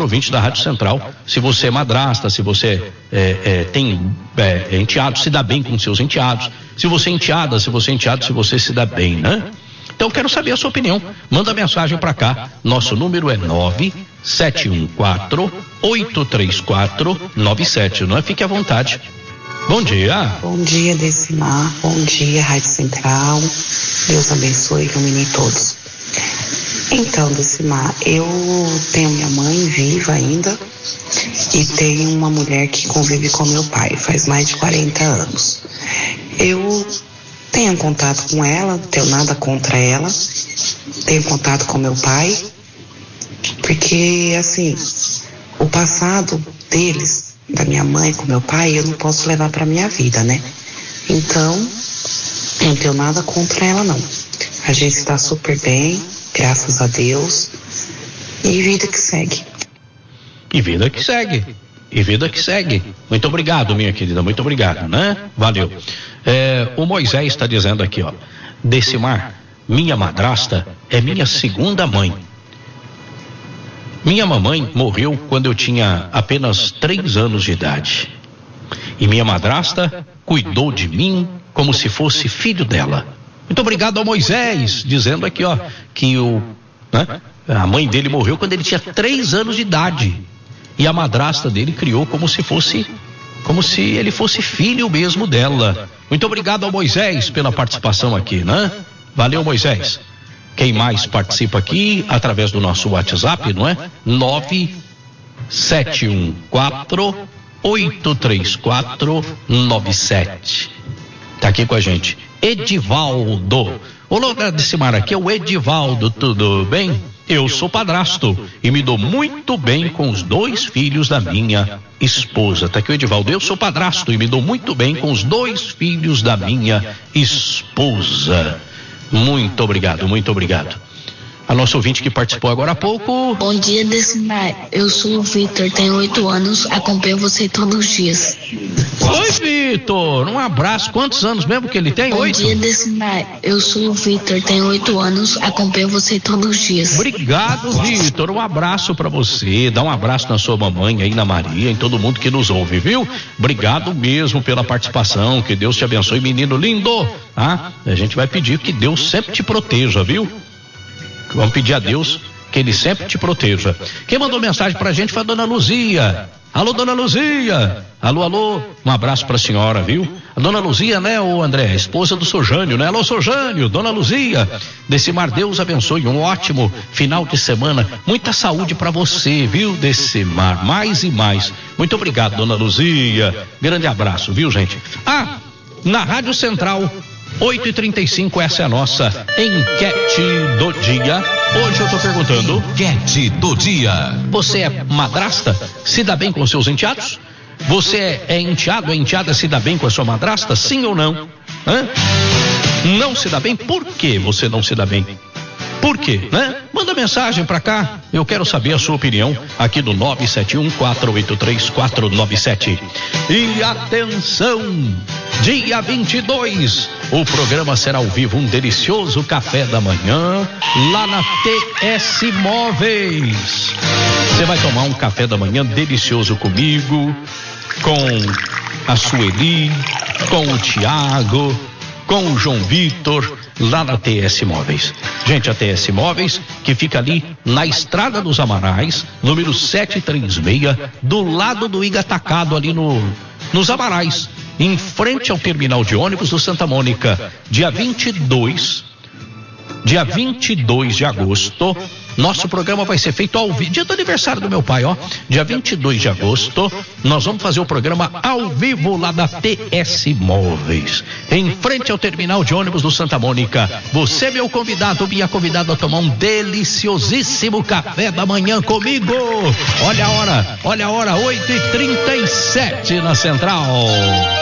ouvinte da Rádio Central. Se você é madrasta, se você tem enteados, se dá bem com seus enteados. Se você é enteada, se você é enteado, se você se dá bem, né? Então quero saber a sua opinião. Manda mensagem para cá. Nosso número é 971483497, não é? Fique à vontade. Bom dia. Bom dia, Decimar. Bom dia, Rádio Central. Deus abençoe e ilumine todos. Então, Decimar, eu tenho minha mãe viva ainda e tenho uma mulher que convive com meu pai faz mais de 40 anos. Eu tenho contato com ela, não tenho nada contra ela, tenho contato com meu pai, porque, assim, o passado deles, da minha mãe com meu pai, eu não posso levar para minha vida, né? Então, não tenho nada contra ela, não. A gente está super bem, graças a Deus, e vida que segue. E vida que segue. E vida que segue. Muito obrigado, minha querida, muito obrigado, né? Valeu. O Moisés está dizendo aqui, ó: Decimar, minha madrasta é minha segunda mãe. Minha mamãe morreu quando eu tinha apenas 3 anos de idade. E minha madrasta cuidou de mim como se fosse filho dela. Muito obrigado ao Moisés, dizendo aqui, ó, que a mãe dele morreu quando ele tinha 3 anos de idade. E a madrasta dele criou como se ele fosse filho mesmo dela. Muito obrigado ao Moisés pela participação aqui, né? Valeu, Moisés. Quem mais participa aqui através do nosso WhatsApp, não é? 971483497. Tá aqui com a gente Edivaldo. Olá, Decimar, aqui é o Edivaldo, tudo bem? Eu sou padrasto e me dou muito bem com os 2 filhos da minha esposa. Tá aqui o Edivaldo. Eu sou padrasto e me dou muito bem com os 2 filhos da minha esposa. Muito obrigado, muito obrigado. A nossa ouvinte que participou agora há pouco. Bom dia, Decimar. Eu sou o Vitor, tenho 8 anos, acompanho você todos os dias. Oi, Vitor, um abraço. Quantos anos mesmo que ele tem? 8? Bom dia, Decimar. Eu sou o Vitor, tenho 8 anos, acompanho você todos os dias. Obrigado, Vitor. Um abraço pra você. Dá um abraço na sua mamãe aí, na Maria, em todo mundo que nos ouve, viu? Obrigado mesmo pela participação. Que Deus te abençoe, menino lindo. A gente vai pedir que Deus sempre te proteja, viu? Vamos pedir a Deus que Ele sempre te proteja. Quem mandou mensagem pra gente foi a dona Luzia. Alô, dona Luzia. Alô. Um abraço pra senhora, viu? A dona Luzia, né, ô André? Esposa do Sojânio, né? Alô, Sojânio, dona Luzia. Decimar, Deus abençoe. Um ótimo final de semana. Muita saúde pra você, viu, Decimar? Mais e mais. Muito obrigado, dona Luzia. Grande abraço, viu, gente? Na Rádio Central 8h35, essa é a nossa enquete do dia. Hoje eu tô perguntando: enquete do dia. Você é madrasta? Se dá bem com seus enteados? Você é enteado, é enteada, se dá bem com a sua madrasta? Sim ou não? Não se dá bem? Por que você não se dá bem? Por quê, né? Manda mensagem pra cá, eu quero saber a sua opinião aqui do 971483497. E atenção, dia 22, o programa será ao vivo, um delicioso café da manhã lá na TS Móveis. Você vai tomar um café da manhã delicioso comigo, com a Sueli, com o Tiago, com o João Vitor, lá na TS Móveis. Gente, a TS Móveis, que fica ali na Estrada dos Amarais, número 736, do lado do Igatacado, ali nos Amarais, em frente ao terminal de ônibus do Santa Mônica. Dia 22 de agosto, nosso programa vai ser feito ao vivo, dia do aniversário do meu pai, ó. Dia 22 de agosto, nós vamos fazer o programa ao vivo lá da TS Móveis, em frente ao terminal de ônibus do Santa Mônica. Você, meu convidado, minha convidada, a tomar um deliciosíssimo café da manhã comigo. Olha a hora, 8h37 na Central.